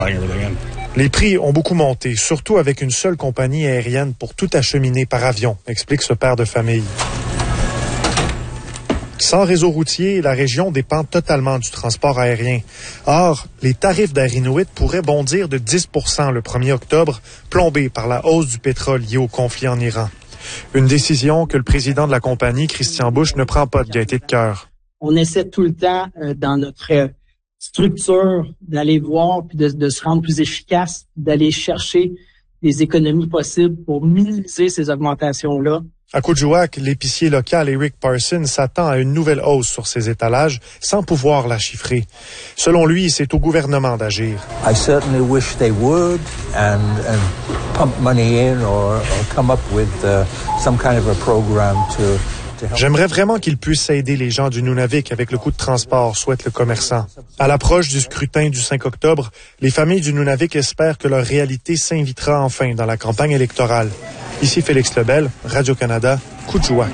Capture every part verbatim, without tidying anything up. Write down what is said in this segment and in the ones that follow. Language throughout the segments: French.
Les prix ont beaucoup monté, surtout avec une seule compagnie aérienne pour tout acheminer par avion, explique ce père de famille. Sans réseau routier, la région dépend totalement du transport aérien. Or, les tarifs d'Air Inuit pourraient bondir de dix pour cent le premier octobre, plombés par la hausse du pétrole liée au conflit en Iran. Une décision que le président de la compagnie, Christian Bush, ne prend pas de gaieté de cœur. On essaie tout le temps, euh, dans notre euh, structure, d'aller voir puis de, de se rendre plus efficace, d'aller chercher des économies possibles pour minimiser ces augmentations-là. À Kuujjuaq, l'épicier local Eric Parsons s'attend à une nouvelle hausse sur ses étalages sans pouvoir la chiffrer. Selon lui, c'est au gouvernement d'agir. I certainly wish they would and, and pump money in or, or come up with uh, some kind of a program to J'aimerais vraiment qu'ils puissent aider les gens du Nunavik avec le coût de transport, souhaite le commerçant. À l'approche du scrutin du cinq octobre, les familles du Nunavik espèrent que leur réalité s'invitera enfin dans la campagne électorale. Ici Félix Lebel, Radio-Canada, Kuujjuaq.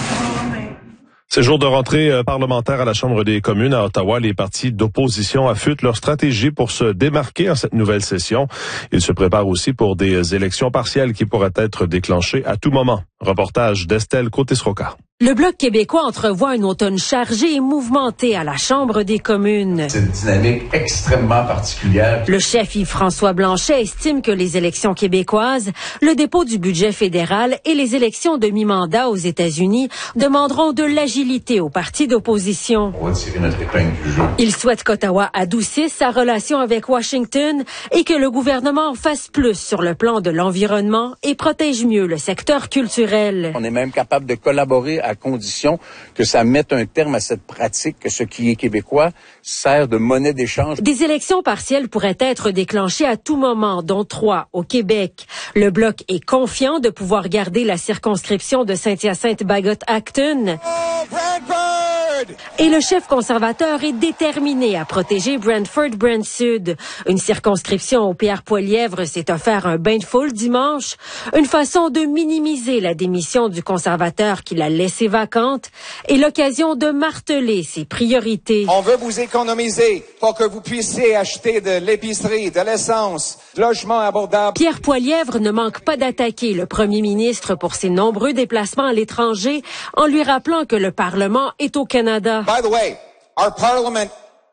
C'est jour de rentrée parlementaire à la Chambre des communes à Ottawa. Les partis d'opposition affûtent leur stratégie pour se démarquer en cette nouvelle session. Ils se préparent aussi pour des élections partielles qui pourraient être déclenchées à tout moment. Reportage d'Estelle Côté-Sroka. Le Bloc québécois entrevoit un automne chargé et mouvementé à la Chambre des communes. C'est une dynamique extrêmement particulière. Le chef Yves-François Blanchet estime que les élections québécoises, le dépôt du budget fédéral et les élections de mi-mandat aux États-Unis demanderont de l'agilité aux partis d'opposition. On va tirer notre épingle du jeu. Il souhaite qu'Ottawa adoucisse sa relation avec Washington et que le gouvernement fasse plus sur le plan de l'environnement et protège mieux le secteur culturel. On est même capable de collaborer à condition que ça mette un terme à cette pratique que ce qui est québécois sert de monnaie d'échange. Des élections partielles pourraient être déclenchées à tout moment, dont trois au Québec. Le Bloc est confiant de pouvoir garder la circonscription de Saint-Hyacinthe-Bagot-Acton. Et le chef conservateur est déterminé à protéger Brantford-Brant-Sud. Une circonscription où Pierre Poilievre s'est offert un bain de foule dimanche. Une façon de minimiser la démission du conservateur qui l'a laissée vacante et l'occasion de marteler ses priorités. On veut vous économiser pour que vous puissiez acheter de l'épicerie, de l'essence, de logements abordables. Pierre Poilievre ne manque pas d'attaquer le premier ministre pour ses nombreux déplacements à l'étranger en lui rappelant que le Parlement est au Canada. By the way, our parliament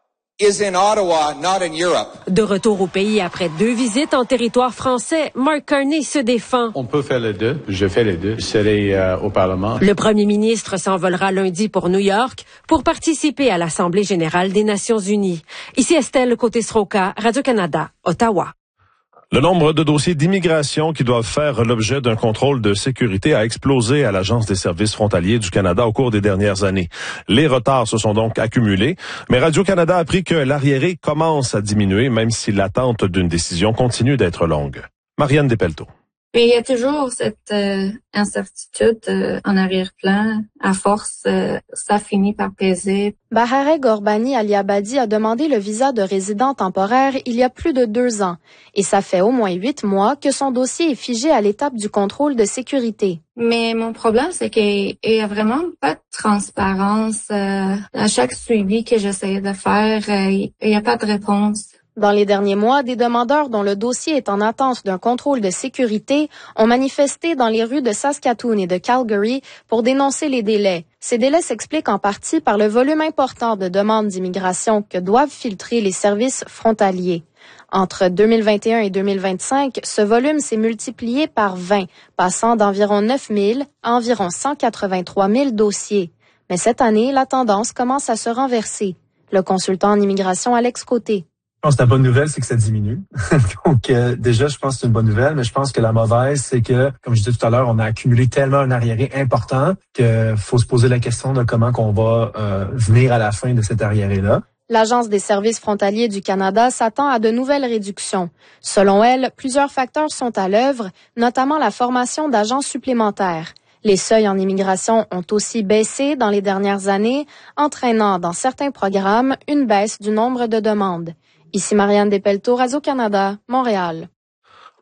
is in Ottawa, not in Europe. De retour au pays après deux visites en territoire français, Mark Carney se défend. On peut faire les deux. Je fais les deux. Je serai euh, au Parlement. Le premier ministre s'envolera lundi pour New York pour participer à l'Assemblée générale des Nations unies. Ici Estelle Côté-Sroka, Radio-Canada, Ottawa. Le nombre de dossiers d'immigration qui doivent faire l'objet d'un contrôle de sécurité a explosé à l'Agence des services frontaliers du Canada au cours des dernières années. Les retards se sont donc accumulés, mais Radio-Canada a appris que l'arriéré commence à diminuer, même si l'attente d'une décision continue d'être longue. Marianne Despelteaux. Mais il y a toujours cette euh, incertitude euh, en arrière-plan. À force, euh, ça finit par peser. Bahareh Gorbani Aliabadi a demandé le visa de résident temporaire il y a plus de deux ans. Et ça fait au moins huit mois que son dossier est figé à l'étape du contrôle de sécurité. Mais mon problème, c'est qu'il y a vraiment pas de transparence. Euh, à chaque suivi que j'essayais de faire, euh, il n'y a pas de réponse. Dans les derniers mois, des demandeurs dont le dossier est en attente d'un contrôle de sécurité ont manifesté dans les rues de Saskatoon et de Calgary pour dénoncer les délais. Ces délais s'expliquent en partie par le volume important de demandes d'immigration que doivent filtrer les services frontaliers. Entre deux mille vingt et un et deux mille vingt-cinq, ce volume s'est multiplié par vingt, passant d'environ neuf mille à environ cent quatre-vingt-trois mille dossiers. Mais cette année, la tendance commence à se renverser. Le consultant en immigration Alex Côté. Je pense que la bonne nouvelle, c'est que ça diminue. Donc, euh, déjà, je pense que c'est une bonne nouvelle, mais je pense que la mauvaise, c'est que, comme je disais tout à l'heure, on a accumulé tellement un arriéré important qu'il faut se poser la question de comment qu'on va euh, venir à la fin de cet arriéré-là. L'Agence des services frontaliers du Canada s'attend à de nouvelles réductions. Selon elle, plusieurs facteurs sont à l'œuvre, notamment la formation d'agents supplémentaires. Les seuils en immigration ont aussi baissé dans les dernières années, entraînant dans certains programmes une baisse du nombre de demandes. Ici Marianne Despelteaux, Radio-Canada, Montréal.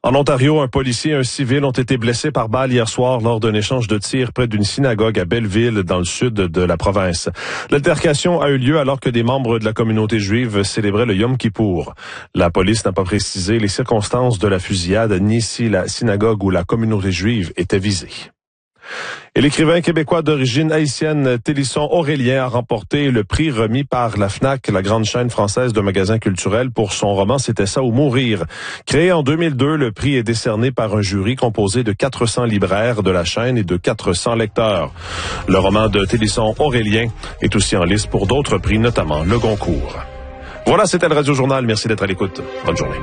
En Ontario, un policier et un civil ont été blessés par balle hier soir lors d'un échange de tirs près d'une synagogue à Belleville, dans le sud de la province. L'altercation a eu lieu alors que des membres de la communauté juive célébraient le Yom Kippour. La police n'a pas précisé les circonstances de la fusillade, ni si la synagogue ou la communauté juive était visée. Et l'écrivain québécois d'origine haïtienne Télisson Aurélien a remporté le prix remis par la FNAC, la grande chaîne française de magasins culturels, pour son roman C'était ça ou mourir. Créé en deux mille deux, le prix est décerné par un jury composé de quatre cents libraires de la chaîne et de quatre cents lecteurs. Le roman de Télisson Aurélien est aussi en liste pour d'autres prix, notamment le Goncourt. Voilà, c'était le Radio Journal. Merci d'être à l'écoute. Bonne journée.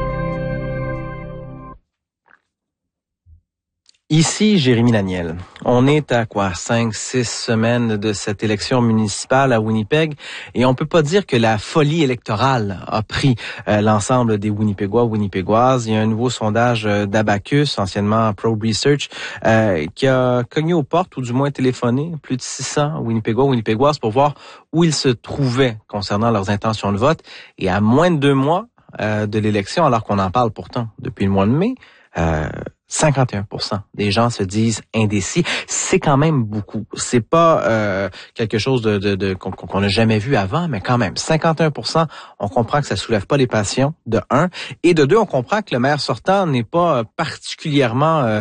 Ici, Jérémy Daniel. On est à quoi, cinq, six semaines de cette élection municipale à Winnipeg et on peut pas dire que la folie électorale a pris euh, l'ensemble des Winnipégois, Winnipégoises. Il y a un nouveau sondage euh, d'Abacus, anciennement Probe Research, euh, qui a cogné aux portes ou du moins téléphoné plus de six cents Winnipégois, Winnipégoises pour voir où ils se trouvaient concernant leurs intentions de vote. Et à moins de deux mois euh, de l'élection, alors qu'on en parle pourtant depuis le mois de mai, euh, cinquante et un pour cent des gens se disent indécis. C'est quand même beaucoup. C'est pas euh, quelque chose de, de, de qu'on, qu'on n'a jamais vu avant, mais quand même, cinquante et un pour cent, on comprend que ça soulève pas les passions, de un. Et de deux, on comprend que le maire sortant n'est pas particulièrement euh,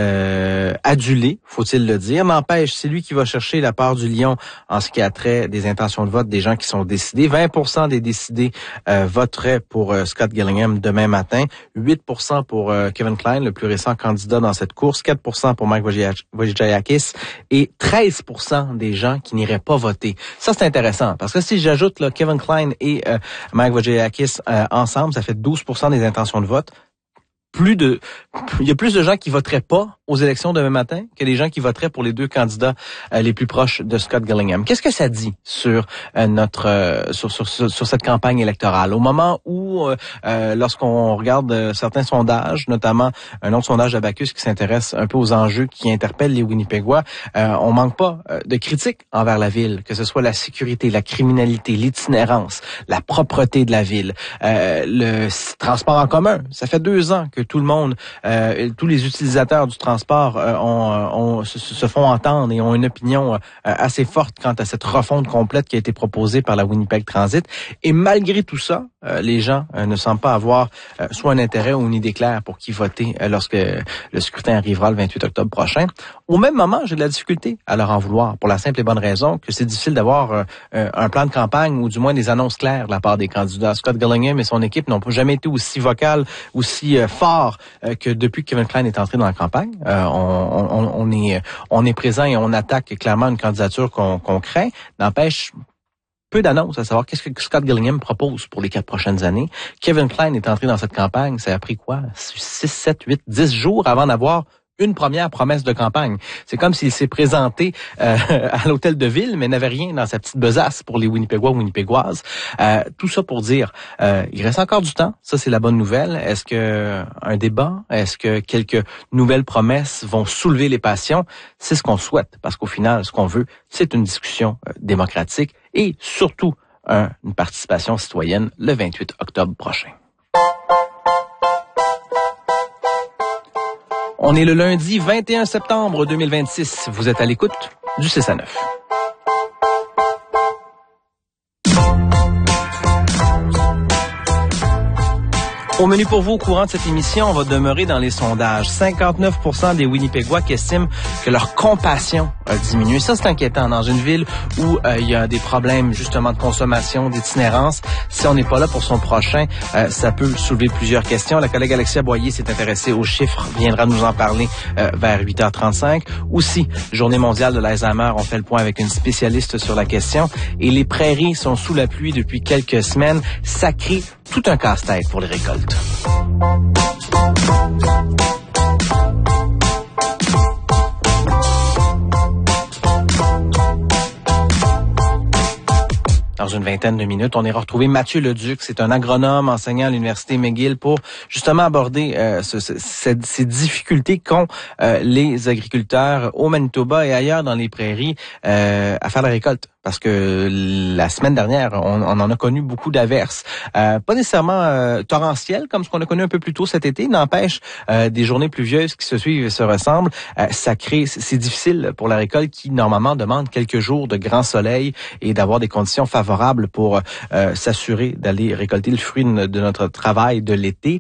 euh, adulé, faut-il le dire. N'empêche, c'est lui qui va chercher la part du lion en ce qui a trait des intentions de vote des gens qui sont décidés. vingt pour cent des décidés euh, voteraient pour euh, Scott Gillingham demain matin. huit pour cent pour euh, Kevin Klein, le plus récent candidat dans cette course, quatre pour cent pour Mike Wojciechakis et treize pour cent des gens qui n'iraient pas voter. Ça, c'est intéressant parce que si j'ajoute là, Kevin Klein et euh, Mike Wojciechakis euh, ensemble, ça fait douze pour cent des intentions de vote. Plus de, il y a plus de gens qui voteraient pas aux élections demain matin que des gens qui voteraient pour les deux candidats euh, les plus proches de Scott Gillingham. Qu'est-ce que ça dit sur euh, notre euh, sur, sur, sur sur cette campagne électorale au moment où euh, euh, lorsqu'on regarde euh, certains sondages, notamment un autre sondage d'Abacus qui s'intéresse un peu aux enjeux qui interpellent les Winnipégois, euh, on manque pas euh, de critiques envers la ville, que ce soit la sécurité, la criminalité, l'itinérance, la propreté de la ville, euh, le transport en commun. Ça fait deux ans que tout le monde, euh, tous les utilisateurs du transport euh, ont, ont, se, se font entendre et ont une opinion euh, assez forte quant à cette refonte complète qui a été proposée par la Winnipeg Transit. Et malgré tout ça, euh, les gens euh, ne semblent pas avoir euh, soit un intérêt ou une idée claire pour qui voter euh, lorsque le scrutin arrivera le vingt-huit octobre prochain. Au même moment, j'ai de la difficulté à leur en vouloir pour la simple et bonne raison que c'est difficile d'avoir euh, un plan de campagne ou du moins des annonces claires de la part des candidats. Scott Gillingham et son équipe n'ont jamais été aussi vocales, aussi euh, forts que depuis que Kevin Klein est entré dans la campagne. Euh, on, on, on est on est présent et on attaque clairement une candidature qu'on, qu'on craint. N'empêche, peu d'annonces à savoir qu'est-ce que Scott Gillingham propose pour les quatre prochaines années. Kevin Klein est entré dans cette campagne, ça a pris quoi? six, sept, huit, dix jours avant d'avoir une première promesse de campagne. C'est comme s'il s'est présenté euh, à l'hôtel de ville, mais n'avait rien dans sa petite besace pour les Winnipégois, Winnipégoises. Euh, tout ça pour dire, euh, il reste encore du temps. Ça, c'est la bonne nouvelle. Est-ce que un débat, est-ce que quelques nouvelles promesses vont soulever les passions? C'est ce qu'on souhaite, parce qu'au final, ce qu'on veut, c'est une discussion euh, démocratique et surtout un, une participation citoyenne le vingt-huit octobre prochain. On est le lundi vingt et un septembre deux mille vingt-six. Vous êtes à l'écoute du six à neuf. Au menu pour vous, au courant de cette émission, on va demeurer dans les sondages. cinquante-neuf pour cent des Winnipégois qui estiment que leur compassion a diminué. Ça, c'est inquiétant dans une ville où euh, il y a des problèmes justement de consommation, d'itinérance. Si on n'est pas là pour son prochain, euh, ça peut soulever plusieurs questions. La collègue Alexia Boyer s'est intéressée aux chiffres, viendra nous en parler euh, vers huit heures trente-cinq. Aussi, Journée mondiale de l'Alzheimer, on fait le point avec une spécialiste sur la question. Et les prairies sont sous la pluie depuis quelques semaines. Ça crée tout un casse-tête pour les récoltes. Dans une vingtaine de minutes, on ira retrouver Mathieu Leduc. C'est un agronome enseignant à l'Université McGill pour justement aborder euh, ce, ce, ces, ces difficultés qu'ont euh, les agriculteurs au Manitoba et ailleurs dans les prairies euh, à faire la récolte parce que la semaine dernière, on, on en a connu beaucoup d'averses. Euh, pas nécessairement euh, torrentielles, comme ce qu'on a connu un peu plus tôt cet été, n'empêche, euh, des journées pluvieuses qui se suivent et se ressemblent, euh, ça crée, c'est difficile pour la récolte qui, normalement, demande quelques jours de grand soleil et d'avoir des conditions favorables pour euh, s'assurer d'aller récolter le fruit de notre travail de l'été.